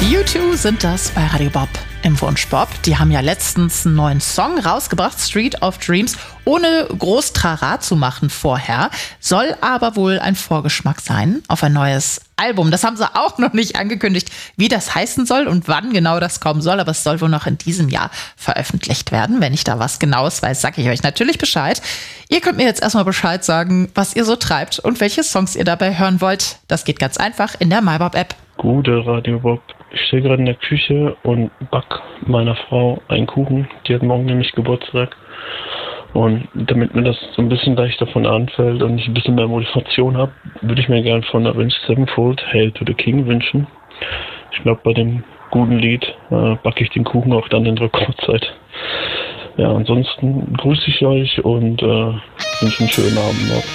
U2 sind das bei Radio Bob im Wunschbob. Die haben ja letztens einen neuen Song rausgebracht, Street of Dreams, ohne groß Trara zu machen vorher. Soll aber wohl ein Vorgeschmack sein auf ein neues Album. Das haben sie auch noch nicht angekündigt, wie das heißen soll und wann genau das kommen soll. Aber es soll wohl noch in diesem Jahr veröffentlicht werden. Wenn ich da was Genaues weiß, sage ich euch natürlich Bescheid. Ihr könnt mir jetzt erstmal Bescheid sagen, was ihr so treibt und welche Songs ihr dabei hören wollt. Das geht ganz einfach in der MyBob-App. Gute Radio Bob. Ich stehe gerade in der Küche und back meiner Frau einen Kuchen. Die hat morgen nämlich Geburtstag. Und damit mir das so ein bisschen leichter von anfällt und ich ein bisschen mehr Motivation habe, würde ich mir gerne von Avenged Sevenfold Hail to the King wünschen. Ich glaube, bei dem guten Lied backe ich den Kuchen auch dann in Rekordzeit. Ja, ansonsten grüße ich euch und wünsche einen schönen Abend noch.